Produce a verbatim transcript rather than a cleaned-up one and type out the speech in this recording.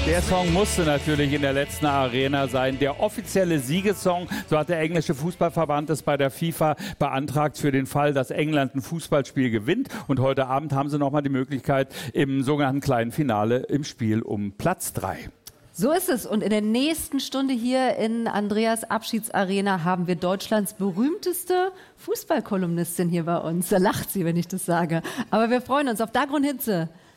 Der Song musste natürlich in der letzten Arena sein. Der offizielle Siegessong, so hat der englische Fußballverband es bei der FIFA beantragt für den Fall, dass England ein Fußballspiel gewinnt. Und heute Abend haben sie nochmal die Möglichkeit im sogenannten kleinen Finale im Spiel um Platz drei. So ist es. Und in der nächsten Stunde hier in Andreas Abschiedsarena haben wir Deutschlands berühmteste Fußballkolumnistin hier bei uns. Da lacht sie, wenn ich das sage. Aber wir freuen uns auf Dagrun Hitze.